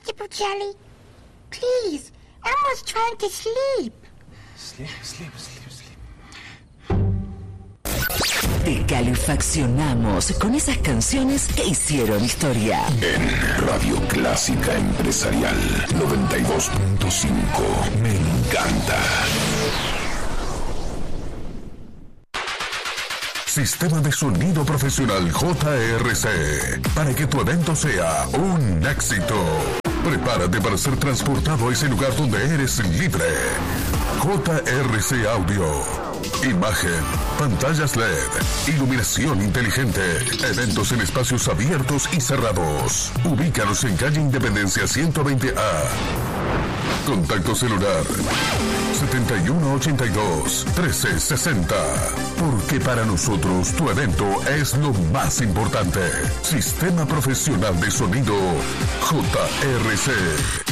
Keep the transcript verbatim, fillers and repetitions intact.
Skipper Jelly, please, Elmo's trying to sleep. Sleep, sleep, sleep, sleep. Te calefaccionamos con esas canciones que hicieron historia. En Radio Clásica Empresarial noventa y dos punto cinco. Me encanta. Sistema de sonido profesional J R C. Para que tu evento sea un éxito. Prepárate para ser transportado a ese lugar donde eres libre. J R C Audio. Imagen, pantallas L E D, iluminación inteligente, eventos en espacios abiertos y cerrados. Ubícanos en calle Independencia ciento veinte A. Contacto celular setenta y uno ochenta y dos trece sesenta. Porque para nosotros tu evento es lo más importante. Sistema Profesional de Sonido J R C.